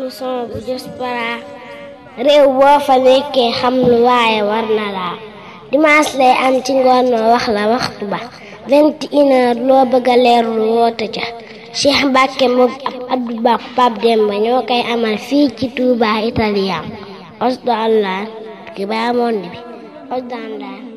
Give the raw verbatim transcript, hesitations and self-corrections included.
émission bu Diaspora réew boo fa nekkee xam lu waaye war na laa dimanche lay am ci ngoon ma wax la waxtu ba vingt et une heures loo bëgg a leerlu woote ca Cheikh Mbacke moom ab Abdou Ba Pape Demba ñoo koy amal fii ci Touba Italien Osdo Allah ki ba monde bi Osdo Allah